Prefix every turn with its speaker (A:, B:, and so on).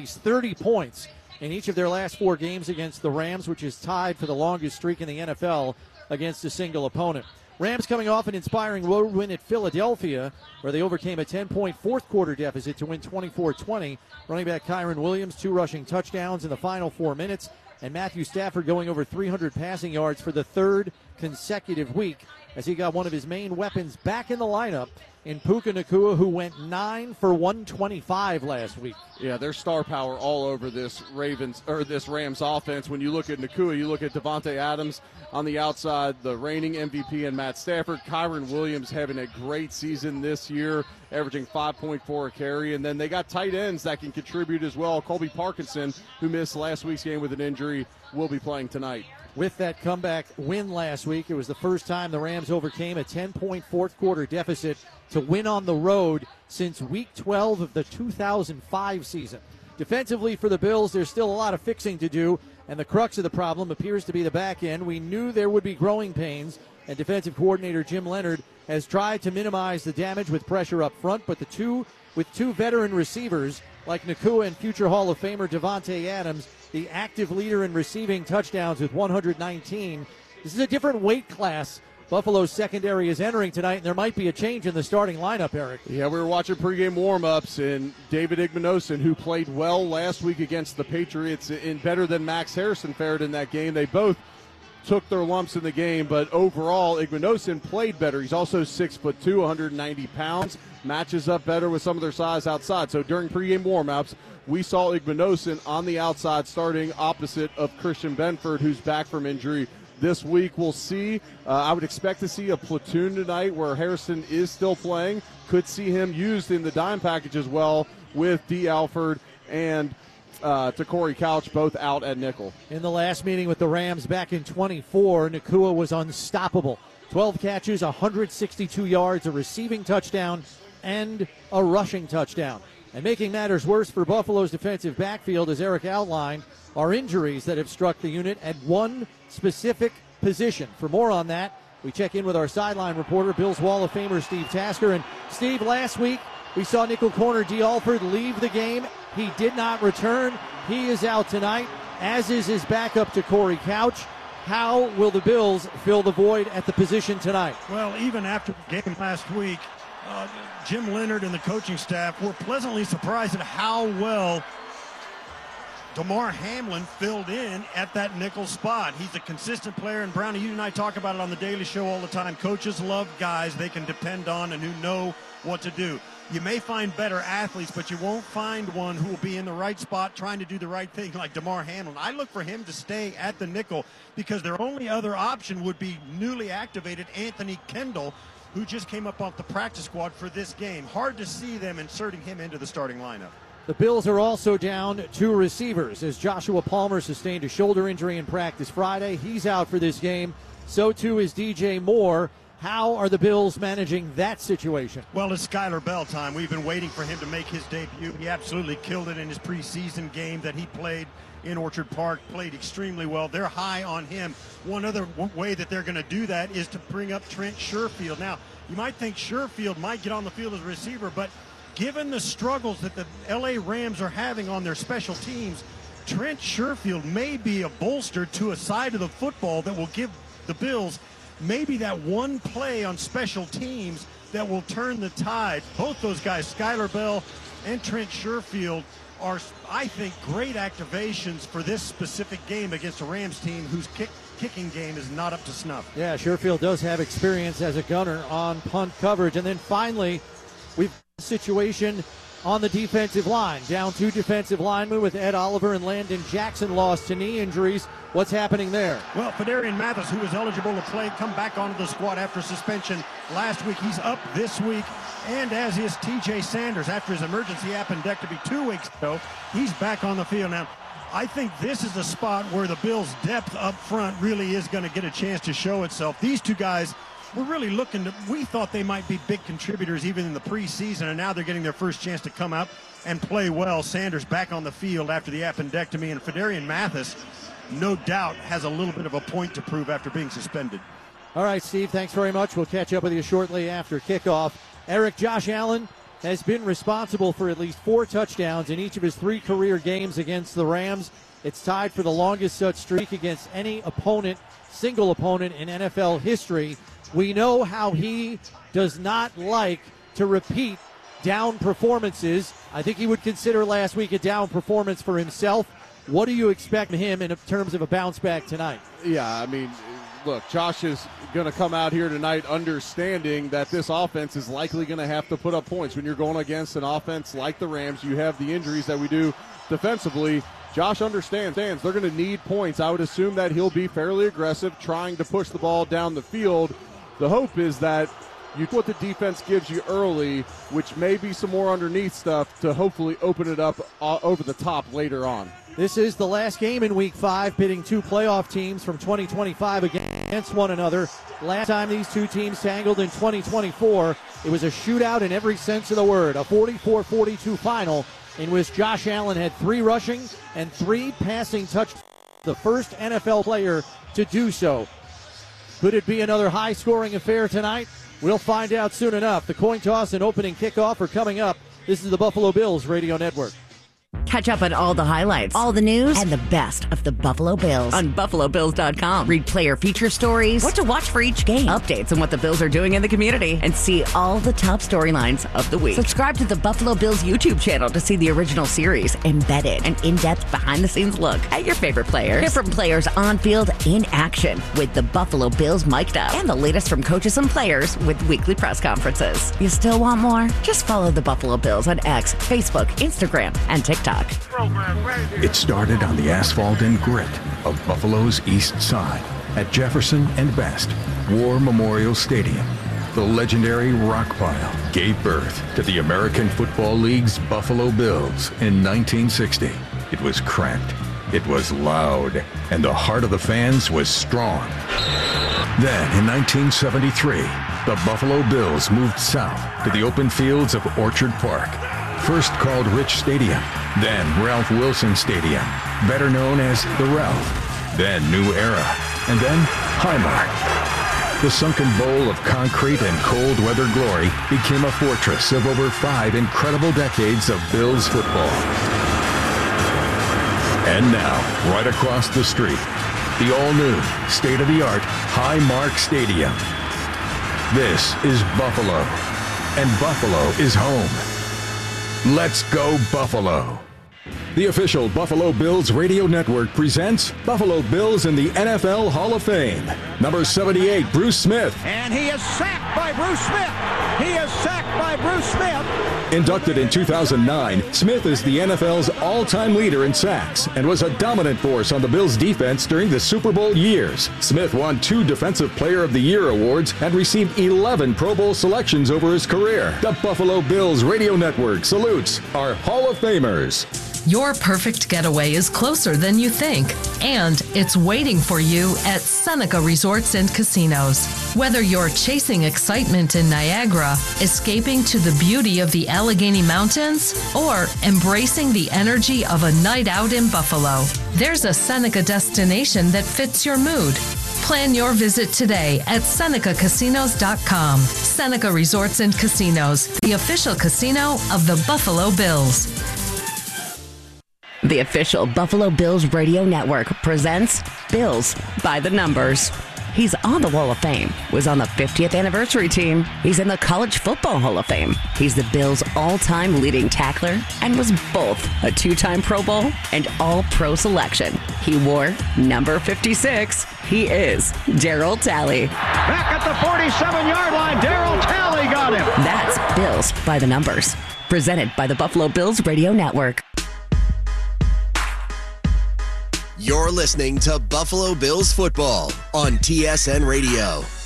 A: least 30 points in each of their last 4 games against the Rams, which is tied for the longest streak in the NFL against a single opponent. Rams coming off an inspiring road win at Philadelphia, where they overcame a 10-point fourth-quarter deficit to win 24-20. Running back Kyren Williams, 2 rushing touchdowns in the final 4 minutes, and Matthew Stafford going over 300 passing yards for the 3rd consecutive week, as he got one of his main weapons back in the lineup in Puka Nacua, who went 9 for 125 last week.
B: Yeah, there's star power all over this Rams offense. When you look at Nacua, you look at Davante Adams on the outside, the reigning MVP, and Matt Stafford. Kyren Williams having a great season this year, averaging 5.4 a carry. And then they got tight ends that can contribute as well. Colby Parkinson, who missed last week's game with an injury, will be playing tonight.
A: With that comeback win last week, it was the first time the Rams overcame a 10-point fourth-quarter deficit to win on the road since Week 12 of the 2005 season. Defensively for the Bills, there's still a lot of fixing to do, and the crux of the problem appears to be the back end. We knew there would be growing pains, and defensive coordinator Jim Leonard has tried to minimize the damage with pressure up front, but with two veteran receivers like Nacua and future Hall of Famer Davante Adams, the active leader in receiving touchdowns with 119. This is a different weight class Buffalo's secondary is entering tonight, and there might be a change in the starting lineup, Eric.
B: Yeah, we were watching pregame warm-ups, and David Igmanosin, who played well last week against the Patriots, and better than Max Harrison fared in that game. They both took their lumps in the game, but overall, Igmanosin played better. He's also 6'2", 190 pounds, matches up better with some of their size outside. So during pregame warm-ups, we saw Igmanosin on the outside starting opposite of Christian Benford, who's back from injury. This week we'll see. I would expect to see a platoon tonight where Harrison is still playing. Could see him used in the dime package as well with D. Alford and Corey Couch both out at nickel.
A: In the last meeting with the Rams back in 24, Nacua was unstoppable. 12 catches, 162 yards, a receiving touchdown, and a rushing touchdown. And making matters worse for Buffalo's defensive backfield, as Eric outlined, are injuries that have struck the unit at one specific position. For more on that, we check in with our sideline reporter, Bills Wall of Famer Steve Tasker. And Steve, last week we saw nickel corner D. Alford leave the game. He did not return. He is out tonight, as is his backup to Corey Couch. How will the Bills fill the void at the position tonight?
C: Well, even after the game last week, Jim Leonard and the coaching staff were pleasantly surprised at how well Damar Hamlin filled in at that nickel spot. He's a consistent player, and Brownie, you and I talk about it on the Daily Show all the time. Coaches love guys they can depend on and who know what to do. You may find better athletes, but you won't find one who will be in the right spot trying to do the right thing like Damar Hamlin. I look for him to stay at the nickel because their only other option would be newly activated Anthony Kendall, who just came up off the practice squad for this game. Hard to see them inserting him into the starting lineup.
A: The Bills are also down 2 receivers as Joshua Palmer sustained a shoulder injury in practice Friday. He's out for this game. So too is DJ Moore. How are the Bills managing that situation?
C: Well, it's Skylar Bell time. We've been waiting for him to make his debut. He absolutely killed it in his preseason game that he played in Orchard Park, played extremely well. They're high on him. One other way that they're going to do that is to bring up Trent Sherfield. Now, you might think Sherfield might get on the field as a receiver, but given the struggles that the LA Rams are having on their special teams, Trent Sherfield may be a bolster to a side of the football that will give the Bills maybe that one play on special teams that will turn the tide. Both those guys, Skylar Bell and Trent Sherfield, are, I think, great activations for this specific game against a Rams team whose kicking game is not up to snuff.
A: Yeah, Sherfield does have experience as a gunner on punt coverage. And then finally, we've got a situation on the defensive line. Down 2 defensive linemen with Ed Oliver and Landon Jackson lost to knee injuries. What's happening there?
C: Well, Fedarian Mathis, who was eligible to play, come back onto the squad after suspension last week. He's up this week, and as is TJ Sanders after his emergency appendectomy 2 weeks ago. He's back on the field now. I think this is a spot where the Bills' depth up front really is going to get a chance to show itself. These 2 guys were really looking to, we thought they might be big contributors even in the preseason, and now they're getting their first chance to come out and play well. Sanders back on the field after the appendectomy, and Fedarian Mathis, no doubt, has a little bit of a point to prove after being suspended.
A: All right, Steve, thanks very much. We'll catch up with you shortly after kickoff. Eric, Josh Allen has been responsible for at least 4 touchdowns in each of his 3 career games against the Rams. It's tied for the longest such streak against any opponent, single opponent in NFL history. We know how he does not like to repeat down performances. I think he would consider last week a down performance for himself. What do you expect from him in terms of a bounce back tonight?
B: Yeah, I mean, look, Josh is going to come out here tonight understanding that this offense is likely going to have to put up points. When you're going against an offense like the Rams, you have the injuries that we do defensively. Josh understands they're going to need points. I would assume that he'll be fairly aggressive, trying to push the ball down the field. The hope is that you what the defense gives you early, which may be some more underneath stuff, to hopefully open it up over the top later on.
A: This is the last game in Week 5, pitting 2 playoff teams from 2025 against one another. Last time these 2 teams tangled in 2024, it was a shootout in every sense of the word, a 44-42 final in which Josh Allen had 3 rushing and 3 passing touchdowns, the first NFL player to do so. Could it be another high-scoring affair tonight? We'll find out soon enough. The coin toss and opening kickoff are coming up. This is the Buffalo Bills Radio Network.
D: Catch up on all the highlights, all the news, and the best of the Buffalo Bills on BuffaloBills.com. Read player feature stories, what to watch for each game, updates on what the Bills are doing in the community, and see all the top storylines of the week. Subscribe to the Buffalo Bills YouTube channel to see the original series, embedded, and in-depth behind-the-scenes look at your favorite players. Hear from players on field in action with the Buffalo Bills mic'd up, and the latest from coaches and players with weekly press conferences. You still want more? Just follow the Buffalo Bills on X, Facebook, Instagram, and TikTok.
E: It started on the asphalt and grit of Buffalo's East Side at Jefferson and Best War Memorial Stadium. The legendary rock pile gave birth to the American Football League's Buffalo Bills in 1960. It was cramped, it was loud, and the heart of the fans was strong. Then, in 1973, the Buffalo Bills moved south to the open fields of Orchard Park. First called Rich Stadium, then Ralph Wilson Stadium, better known as the Ralph, then New Era, and then Highmark. The sunken bowl of concrete and cold weather glory became a fortress of over 5 incredible decades of Bills football. And now, right across the street, the all-new, state-of-the-art Highmark Stadium. This is Buffalo, and Buffalo is home. Let's go Buffalo. The official Buffalo Bills radio network presents Buffalo Bills in the NFL Hall of Fame. Number 78, Bruce Smith.
F: And he is sacked by Bruce Smith. He is sacked by Bruce Smith.
E: Inducted in 2009, Smith is the NFL's all-time leader in sacks and was a dominant force on the Bills' defense during the Super Bowl years. Smith won 2 Defensive Player of the Year awards and received 11 Pro Bowl selections over his career. The Buffalo Bills radio network salutes our Hall of Famers.
G: Your perfect getaway is closer than you think, and it's waiting for you at Seneca Resorts and Casinos. Whether you're chasing excitement in Niagara, escaping to the beauty of the Allegheny Mountains, or embracing the energy of a night out in Buffalo, there's a Seneca destination that fits your mood. Plan your visit today at SenecaCasinos.com. Seneca Resorts and Casinos, the official casino of the Buffalo Bills.
D: The official Buffalo Bills radio network presents Bills by the Numbers. He's on the Wall of Fame, was on the 50th anniversary team. He's in the College Football Hall of Fame. He's the Bills' all-time leading tackler and was both a 2-time Pro Bowl and All-Pro selection. He wore number 56. He is Darryl Talley.
F: Back at the 47-yard line, Darryl Talley got him.
D: That's Bills by the Numbers, presented by the Buffalo Bills radio network.
H: You're listening to Buffalo Bills football on TSN Radio.